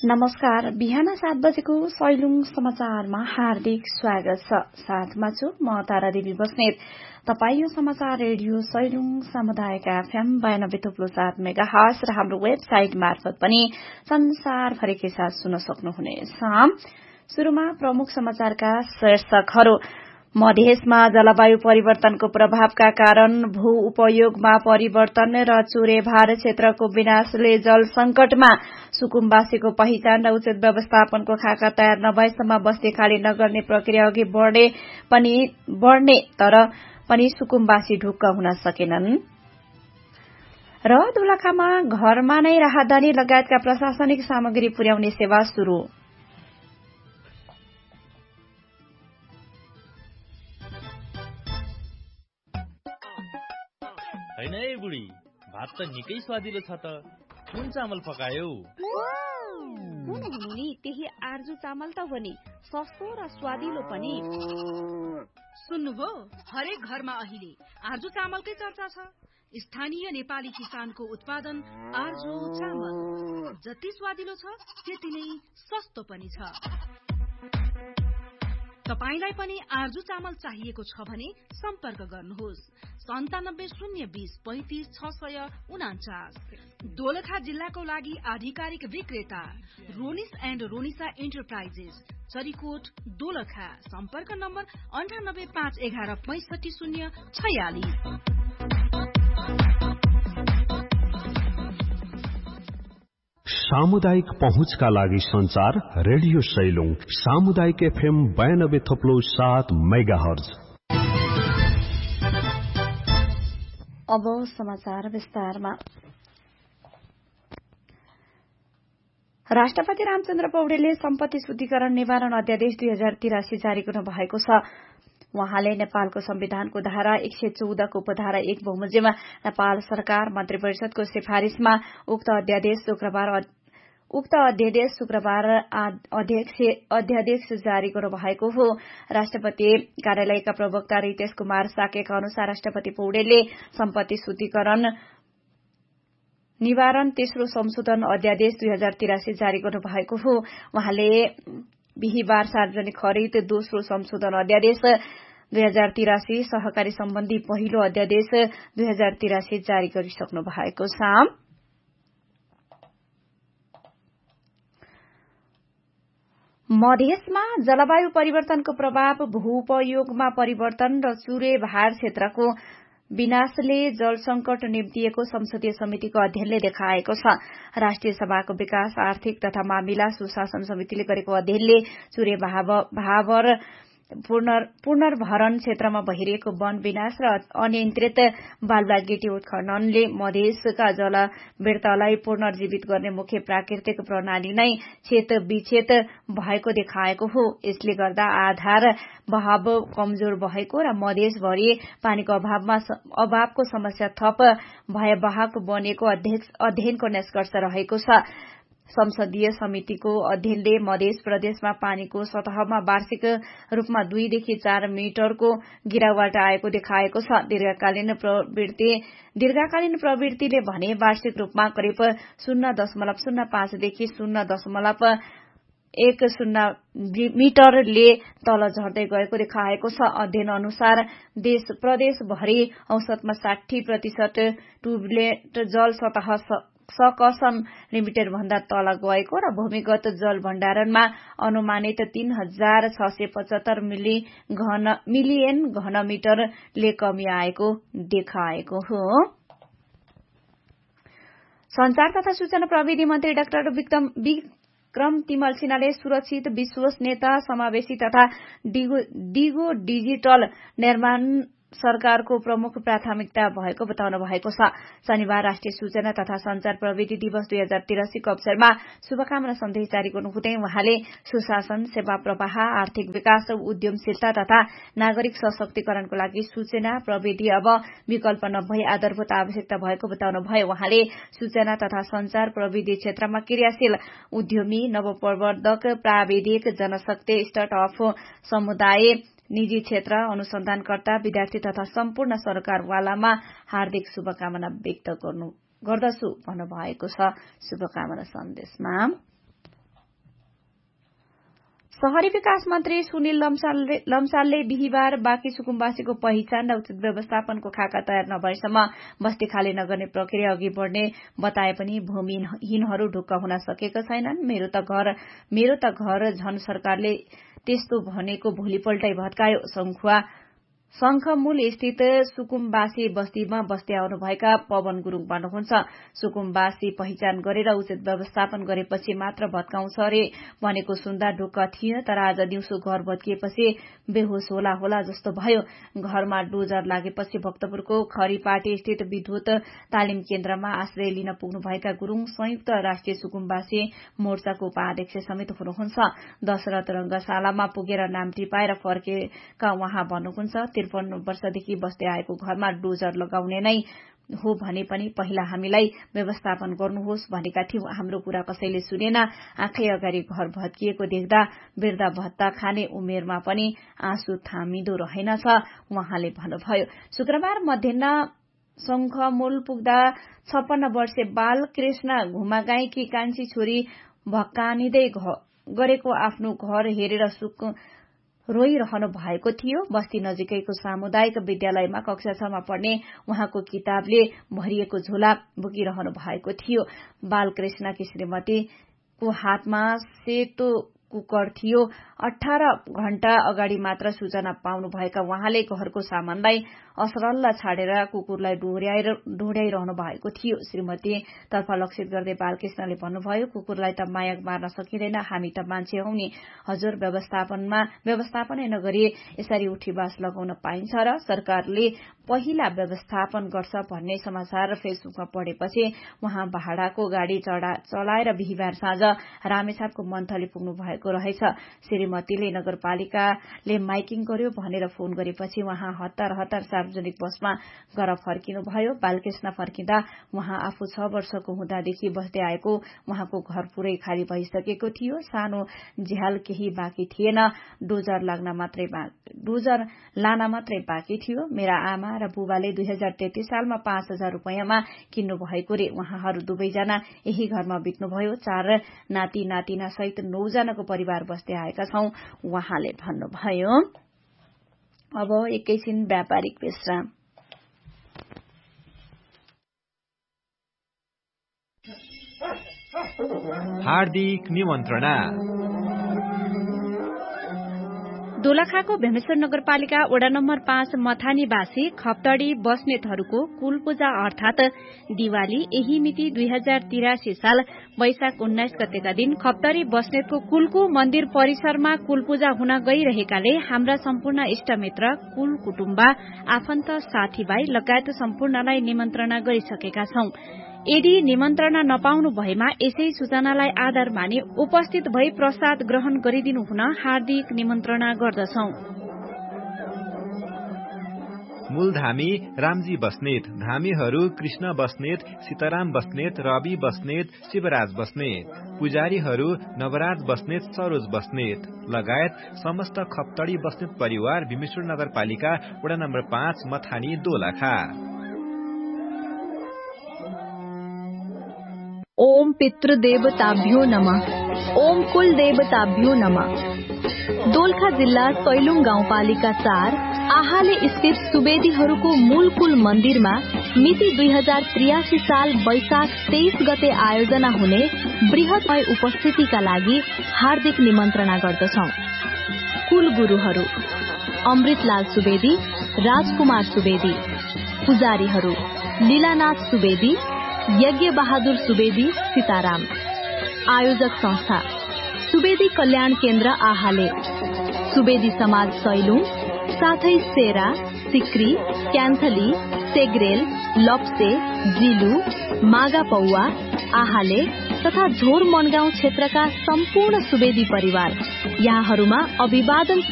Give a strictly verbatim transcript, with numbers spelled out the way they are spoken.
नमस्कार। बिहान सात बजेको सैलुङ समाचारमा हार्दिक स्वागत छ। साथमा छु म तारा देवी बस्नेत। तपाई यो समाचार रेडियो सैलुङ सामुदायिक एफएम बयानब्बे थुप्लो सात मेगा हर्ज र हाम्रो वेबसाइट मार्फत पनि संसारभरिकै साथ सुन्न सक्नुहुनेछ। शुरूमा प्रमुख समाचारका शीर्षकहरू। मधेसमा जलवायु परिवर्तनको प्रभावका कारण भू उपयोगमा परिवर्तन र चुरेभार क्षेत्रको विनाशले जल संकटमा। सुकुम्बासीको पहिचान र उचित व्यवस्थापनको खाका तयार नभएसम्म बस्ती खाली नगर्ने प्रक्रिया अघि बढ्ने पनि बढ्ने तर पनि सुकुम्बासी ढुक्क हुन सकेनन्। र दोलखामा घरमा नै राहदानी लगायतका प्रशासनिक सामग्री पुर्याउने सेवा शुरू। हैन ए बुढी, भात त निकै स्वादिलो छ त। कुन चामल पकायौ? कुन हुनु नि त्यही आर्जु चामल त हो नि, सस्तो र स्वादिलो पनि। सुन्नुभयो, हरेक घरमा अहिले आर्जु चामलकै चर्चा छ। स्थानीय नेपाली किसानको उत्पादन आर्जु चामल जति स्वादिलो छ त्यति नै सस्तो पनि छ। तपाईलाई पनि आर्जु चामल चाहिएको छ भने सम्पर्क गर्नुहोस् सन्तानब्बे शून्य बीस पैंतिस छ सय उनाचास। दोलखा जिल्लाको लागि आधिकारिक विक्रेता रोनिस एण्ड रोनिसा एन्टरप्राइजेस, चरीकोट, दोलखा। सम्पर्क नम्बर अन्ठानब्बे पाँच एघार पैंसठी शून्य छयालिस। सामुदायिक पहुँचका लागि संचार रेडियो सैलुङ सामुदायिक एफएम बयानब्बे थप्लो सात मेगा हर्ज। अब समाचार विस्तारमा। राष्ट्रपति रामचन्द्र पौडेलले सम्पत्ति शुद्धिकरण निवारण अध्यादेश दुई हजार तिरासी जारी गर्नु भएको छ। वहाँले नेपालको संविधानको धारा एक सय चौधको उपधारा एक बमोजिममा नेपाल सरकार मन्त्री परिषदको सिफारिशमा उक्त अध्यादेश शुक्रबार उक्त अध्यादेश शुक्रबार अध्यक्ष अध्यादेश जारी गर्नु भएको हो। राष्ट्रपति कार्यालयका प्रवक्ता रितेश कुमार साकेका अनुसार राष्ट्रपति पौडेलले सम्पत्ति शुद्धिकरण निवारण तेस्रो संशोधन अध्यादेश दुई हजार तिरासी जारी गर्नु भएको हो। वहाँले बिहिबार सार्वजनिक खरिद दोस्रो संशोधन अध्यादेश दुई हजार तिरासी सहकारी सम्बन्धी पहिलो अध्यादेश दुई हजार तिरासी जारी गरिसक्नु भएको छ। मधेसमा जलवायु परिवर्तनको प्रभाव, भूपयोगमा परिवर्तन र चुरेभार क्षेत्रको विनाशले जल संकट निम्तिएको संसदीय समितिको अध्ययनले देखाएको छ। राष्ट्रिय सभाको विकास, आर्थिक तथा मामिला सुशासन समितिले गरेको अध्ययनले चुरेभावर पुनर्भरण क्षेत्रमा भइरहेको वन विनाश र अनियन्त्रित बालुवा गिटी उत्खननले मधेसका जलवृत्तलाई पुनर्जीवित गर्ने मुख्य प्राकृतिक प्रणाली नै क्षेत विक्षेत भएको देखाएको हो। यसले गर्दा आधार बहाव कमजोर भएको र मधेसभरि पानीको अभावमा अभावको समस्या थप भयावह बनेको अध्ययनको निष्कर्ष रहेको छ। संसदीय समितिको अध्ययनले मध्य प्रदेशमा पानीको सतहमा वार्षिक रूपमा दुईदेखि चार मिटरको गिरावट आएको देखाएको छ। दीर्घकालीन प्रवृत्ति दीर्घकालीन प्रवृत्तिले भने वार्षिक रूपमा करिब शून्य दशमलव शून्य पाँचदेखि शून्य दशमलव एक शून्य मिटरले तल झर्दै गएको देखाएको छ। अध्ययन अनुसार देश प्रदेशभरि औसतमा साठी प्रतिशत ट्युबलेट जल सतह सकसन लिमिटेड भन्दा तल गएको र भूमिगत जल भण्डारणमा अनुमानित तीन हजार छ सय पचहत्तर मिलियन घनमिटरले कमी आएको देखाएको हो। संचार तथा सूचना प्रविधि मन्त्री डाक्टर विक्रम विक्रम तिमल सिन्हाले सुरक्षित, विश्वसनीयता, समावेशी तथा डिगो डिजिटल निर्माण सरकारको प्रमुख प्राथमिकता भएको बताउनु भएको छ। शनिबार राष्ट्रिय सूचना तथा संचार प्रविधि दिवस दुई हजार तिरासीको अवसरमा शुभकामना सन्देश जारी गर्नुहुँदै वहाँले सुशासन, सेवा प्रवाह, आर्थिक विकास, उद्यमशीलता तथा नागरिक सशक्तिकरणको लागि सूचना प्रविधि अब विकल्प नभई आधारभूत आवश्यकता भएको बताउनुभयो। वहाँले सूचना तथा संचार प्रविधि क्षेत्रमा क्रियाशील उद्यमी, नवप्रवर्धक, प्राविधिक, जनशक्ति, स्टार्टअप समुदाय, निजी क्षेत्र, अनुसन्धानकर्ता, विद्यार्थी तथा सम्पूर्ण सरकारवालामा हार्दिक शुभकामना व्यक्त गर्दछु भन्नुभएको छ शुभकामना सन्देशमा। शहरी विकास मन्त्री सुनिल लम्सालले लम्सालले बिहिबार बाँकी सुकुम्बासीको पहिचान र उचित व्यवस्थापनको खाका तयार नभएसम्म बस्ती खाली नगर्ने प्रक्रिया अघि बढ़ने बताए पनि भूमिहीनहरू ढुक्क हुन सकेका छैनन्। मेरो त घर मेरो त घर झन सरकारले त्यस्तो भनेको भोलिपल्टै भत्कायो। संखुवा शंखमूल स्थित सुकुम्बासी बस्तीमा बस्ती आउनुभएका पवन गुरूङ भन्नुहुन्छ, सुकुम्बासी पहिचान गरेर उचित व्यवस्थापन गरेपछि मात्र भत्काउँछ अरे भनेको सुन्दा ढुक्क थिएन, तर आज दिउँसो घर भत्किएपछि बेहोस होला होला जस्तो भयो। घरमा डोजर लागेपछि भक्तपुरको खरीपाटी स्थित विद्युत तालिम केन्द्रमा आश्रय लिन पुग्नुभएका गुरूङ संयुक्त राष्ट्रिय सुकुम्बासी मोर्चाको उपाध्यक्ष समेत हुनुहुन्छ। दशरथ रंगशालामा पुगेर नाम टिपाएर फर्केका उहाँ भन्नुहुन्छ, त्रिपन्न वर्षदेखि बस्दै आएको घरमा डोजर लगाउने नै हो भने पनि पहिला हामीलाई व्यवस्थापन गर्नुहोस् भनेका थियौं। हाम्रो कुरा कसैले सुनेन। आँखै अगाडि घर भत्किएको देख्दा वृद्ध भत्ता खाने उमेरमा पनि आँसु थामिदो रहेनछ उहाँले भन्नुभयो। शुक्रबार मध्याह शंखमूल पुग्दा छप्पन्न वर्षे बाल कृष्ण घुमागाईकी कान्छी छोरी भक्कानिँदै गरेको आफ्नो घर हेरेर सुक रोइरहनु भएको थियो। बस्ती नजिकैको सामुदायिक विद्यालयमा कक्षा छमा पढ्ने उहाँको किताबले भरिएको झोला बोकिरहनु भएको थियो। बालकृष्णकी श्रीमतीको हातमा सेतो कुकर थियो। अठार घण्टा अगाडि मात्र सूचना पाउनुभएका उहाँले घरको सामानलाई असरल्ल छाडेर कुकुरलाई ढोड्याइरहनु भएको थियो। श्रीमतीतर्फ लक्षित गर्दै बालकृष्णले भन्नुभयो, कुकुरलाई त माया मार्न सकिँदैन, हामी त मान्छे हौ नि हजुर। व्यवस्थापनमा व्यवस्थापनै नगरी यसरी उठीबास लगाउन पाइन्छ र? सरकारले पहिला व्यवस्थापन गर्छ भन्ने समाचार फेसबुकमा पढेपछि उहाँ भाडाको गाड़ी चलाएर बिहिबार साँझ रामेछापको मन्थली पुग्नु भएको रहेछ। श्रीमतीले नगरपालिकाले माइकिङ गर्यो भनेर फोन गरेपछि उहाँ हतार हतार सार्वजनिक बसमा घर फर्किनुभयो। बालकृष्ण फर्किँदा उहाँ आफू छ वर्षको हुँदादेखि बस्दै आएको उहाँको घर पूरै खाली भइसकेको थियो। सानो झ्याल केही बाँकी थिएन, डोजर लाग्न मात्रै डोजर लान मात्रै बाँकी थियो। मेरा आमा र बुबाले दुई हजार तेत्तीस सालमा पाँच हजार रूपियाँमा किन्नु भएको रे। उहाँहरू दुवैजना यही घरमा बित्नुभयो। चार नाति नातिना सहित नौजनाको परिवार बस्दै आएका छौं उहाँले भन्नुभयो। अब एकैछिन व्यापारिक विश्राम। हार्दिक निमन्त्रणा। दोलखाको भेमेश्वर नगरपालिका वडा नम्बर पाँच मथानीवासी खप्तडी बस्नेतहरूको कुल पूजा अर्थात दिवाली यही मिति दुई हजार तिरासी साल वैशाख उन्नाइस गतेका दिन खप्तडी बस्नेतको कुलको मन्दिर परिसरमा कुल पूजा हुन गइरहेकाले हाम्रा सम्पूर्ण इष्टमित्र, कुल कुटुम्बा, आफन्त, साथीभाइ लगायत सम्पूर्णलाई निमन्त्रणा गरिसकेका छौं। यदि निमन्त्रणा नपाउनु भएमा यसै सूचनालाई आधार मानि उपस्थित भई प्रसाद ग्रहण गरिदिनु हुन हार्दिक निमन्त्रणा गर्दछौं। मूल धामी रामजी बस्नेत, धामीहरू कृष्ण बस्नेत, सीताराम बस्नेत, रवि बस्नेत, शिवराज बस्नेत, पुजारीहरू नवराज बस्नेत, सरोज बस्नेत लगायत समस्त खप्तडी बस्नेत परिवार भीमेश्वर नगरपालिका वडा नम्बर पाँच मथानी दोलखा। ओम पितृदेवताभ्यो नमः। ओम कुल देवताभ्यो नमः। दोलखा जिल्ला सैलुङ गाउँपालिका चार आहाले स्थित सुवेदीहरूको मूल कुल मन्दिरमा मिति दुई हजार त्रियासी साल वैशाख तेइस गते आयोजना हुने बृहतमय उपस्थितिका लागि हार्दिक निमन्त्रणा गर्दछौं। कुल गुरूहरू अमृतलाल सुवेदी, राजकुमार सुवेदी, पुजारीहरू लीलानाथ सुवेदी, यज्ञ बहादुर सुवेदी, सीताराम, आयोजक संस्था सुवेदी कल्याण केन्द्र आहाले, सुवेदी समाज सैलुङ, साथै सेरा, सिक्री, क्यान्थली, सेग्रेल, लप्से, जिलु, मागा पौवा, आहाले तथा झोर मनगाउँ क्षेत्रका सम्पूर्ण सुवेदी परिवार यहाँहरूमा अभिवादन